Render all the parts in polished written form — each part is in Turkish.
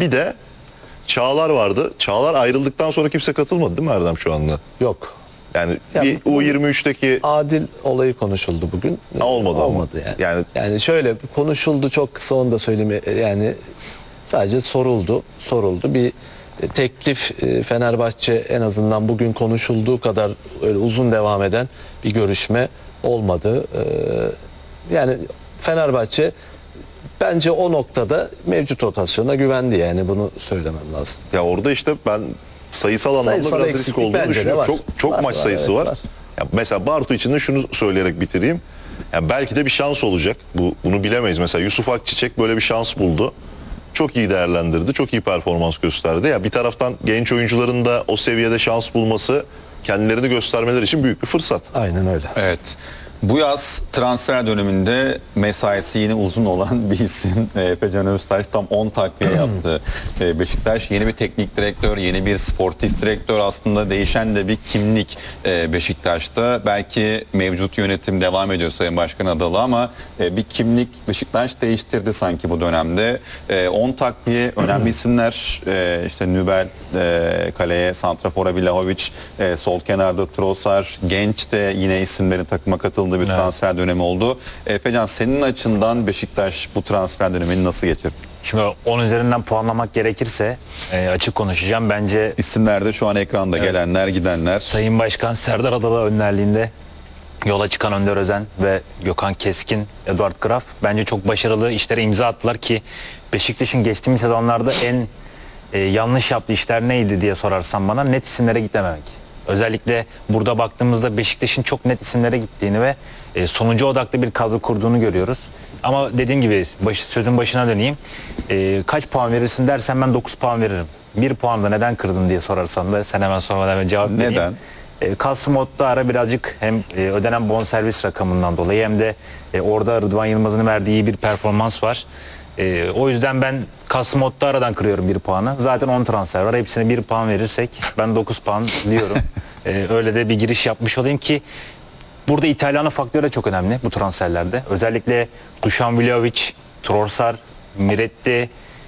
Bir de Çağlar vardı. Çağlar ayrıldıktan sonra kimse katılmadı değil mi Erdem şu anda? Yok. Yani Ya bir U23'teki Adil olayı konuşuldu bugün. olmadı ama. Olmadı yani. Yani Yani şöyle konuşuldu, çok kısa onu da söyleme, yani sadece soruldu. Bir teklif, Fenerbahçe en azından bugün konuşulduğu kadar öyle uzun devam eden bir görüşme olmadı. Yani Fenerbahçe bence o noktada mevcut rotasyona güvendi, yani bunu söylemem lazım. ya orada işte ben sayısal anlamda Sayısal biraz risk eksiklik olduğunu bence de düşünüyorum. var. Çok Var, maç var, sayısı evet, var. var. Ya mesela Bartu için de şunu söyleyerek bitireyim. Ya belki de bir şans olacak. Bunu bilemeyiz. Mesela Yusuf Akçiçek böyle bir şans buldu. Çok iyi değerlendirdi. Çok iyi performans gösterdi. Ya bir taraftan genç oyuncuların da o seviyede şans bulması, kendilerini göstermeleri için büyük bir fırsat. Aynen öyle. Evet. Bu yaz transfer döneminde mesaisi yine uzun olan bir isim Efecan Öztaş tam 10 takviye yaptı. Beşiktaş yeni bir teknik direktör, yeni bir sportif direktör, aslında değişen de bir kimlik Beşiktaş'ta. Belki mevcut yönetim devam ediyor Sayın Başkan Adalı ama bir kimlik Beşiktaş değiştirdi sanki bu dönemde. 10 takviye, önemli isimler, işte Nübel, kaleye santrafora Vlahovic, sol kenarda Trossard, genç de yine isimlerin takıma katıldığı bir transfer dönemi oldu. Efecan, senin açından Beşiktaş bu transfer dönemini nasıl geçirdi? Şimdi 10 üzerinden puanlamak gerekirse açık konuşacağım. Bence İsimler de şu an ekranda, gelenler gidenler. Sayın Başkan Serdar Adalı önderliğinde yola çıkan Önder Özen ve Gökhan Keskin, Eduard Graf bence çok başarılı işlere imza attılar ki Beşiktaş'ın geçtiğimiz sezonlarda en yanlış yaptığı işler neydi diye sorarsan bana, net isimlere gitmemek. Özellikle burada baktığımızda Beşiktaş'ın çok net isimlere gittiğini ve sonuca odaklı bir kadro kurduğunu görüyoruz. Ama dediğim gibi sözün başına döneyim. Kaç puan verirsin dersen ben 9 puan veririm. 1 puan da neden kırdın diye sorarsan da sen hemen sormadan ben cevap vereyim. Neden? Kasım ara birazcık hem ödenen bonservis rakamından dolayı hem de orada Rıdvan Yılmaz'ın verdiği iyi bir performans var. O yüzden ben Kasım aradan kırıyorum 1 puanı. Zaten 10 transfer var. Hepsine 1 puan verirsek ben 9 puan diyorum. Öyle de bir giriş yapmış olayım ki burada İtalyan faktörü de çok önemli bu transferlerde. Özellikle Dušan Vlahovic, Trossard, Miretti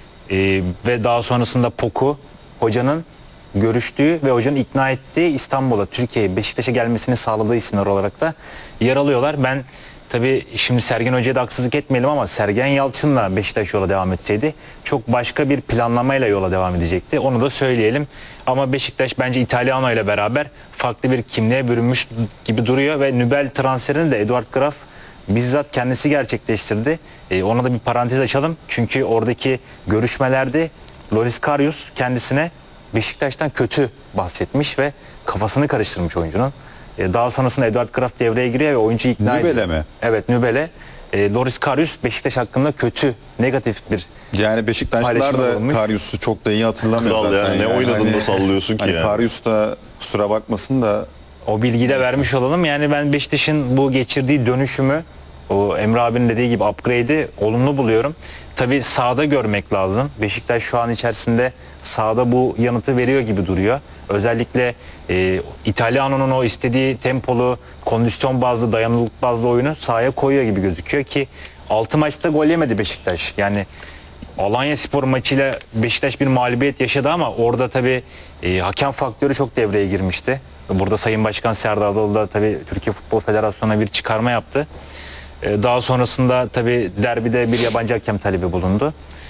ve daha sonrasında Poku, hocanın görüştüğü ve hocanın ikna ettiği İstanbul'a, Türkiye'ye, Beşiktaş'a gelmesini sağladığı isimler olarak da yer alıyorlar. Ben tabii şimdi Sergen Hoca'ya da haksızlık etmeyelim ama Sergen Yalçın'la Beşiktaş yola devam etseydi çok başka bir planlamayla yola devam edecekti. Onu da söyleyelim. Ama Beşiktaş bence İtalyano ile beraber farklı bir kimliğe bürünmüş gibi duruyor ve Nübel transferini de Eduard Graf bizzat kendisi gerçekleştirdi. Ona da bir parantez açalım. Çünkü oradaki görüşmelerde Loris Karius kendisine Beşiktaş'tan kötü bahsetmiş ve kafasını karıştırmış oyuncunun. Daha sonrasında Eduard Graf devreye giriyor ve oyuncu ikna ediyor. Nübel'e mi? Evet, Nübel'e. Loris Karius Beşiktaş hakkında kötü, negatif bir Yani Beşiktaşlılar paylaşımda da bulunmuş. Karius'u çok da iyi hatırlamıyor Kral zaten. yani, ne oynadın da sallıyorsun ki hani yani. Karius da kusura bakmasın da O bilgiyi de vermiş olalım. Yani ben Beşiktaş'ın bu geçirdiği dönüşümü, o Emre abinin dediği gibi upgrade'i olumlu buluyorum. Tabii sahada görmek lazım. Beşiktaş şu an içerisinde sahada bu yanıtı veriyor gibi duruyor. Özellikle İtalyano'nun o istediği tempolu, kondisyon bazlı, dayanıklılık bazlı oyunu sahaya koyuyor gibi gözüküyor ki 6 maçta gol yemedi Beşiktaş. Yani Alanyaspor maçıyla Beşiktaş bir mağlubiyet yaşadı ama orada tabii hakem faktörü çok devreye girmişti. Burada Sayın Başkan Serdar Adalı da tabii Türkiye Futbol Federasyonu'na bir çıkarma yaptı. Daha sonrasında tabii derbide bir yabancı hakem talebi bulundu.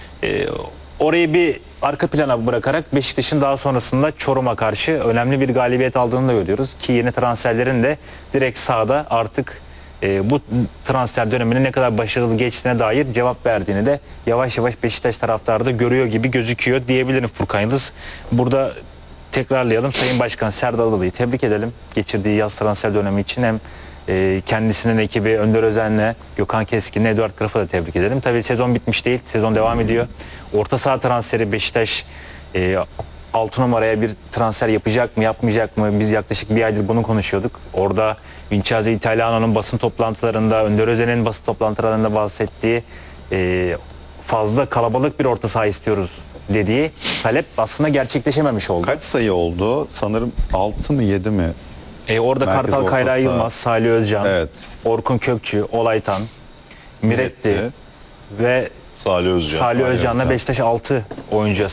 Orayı bir arka plana bırakarak Beşiktaş'ın daha sonrasında Çorum'a karşı önemli bir galibiyet aldığını da görüyoruz. Ki yeni transferlerin de direkt sahada artık bu transfer döneminin ne kadar başarılı geçtiğine dair cevap verdiğini de yavaş yavaş Beşiktaş taraftarı da görüyor gibi gözüküyor diyebilirim Furkan Yıldız. Burada tekrarlayalım. Sayın Başkan Serdar Adalı'yı tebrik edelim. Geçirdiği yaz transfer dönemi için hem kendisinin ekibi Önder Özen'le, Gökhan Keskin'le, Eduard Graf'ı da tebrik edelim. Tabii sezon bitmiş değil. Sezon devam ediyor. Orta saha transferi Beşiktaş 6 numaraya bir transfer yapacak mı, yapmayacak mı? Biz yaklaşık bir aydır bunu konuşuyorduk. Orada Vincenzo Italiano'nun basın toplantılarında, Önder Özen'in basın toplantılarında bahsettiği fazla kalabalık bir orta saha istiyoruz dediği talep aslında gerçekleşememiş oldu. kaç sayı oldu? Sanırım 6 mı 7 mi? Orada Merkez Kartal orta Kayra saha. Yılmaz, Salih Özcan, Evet. Orkun Kökçü, Olaytan, Miretti Miretti ve Salih Özcan. Salih Özcan'la Özcan. Beşiktaş 6 oyuncu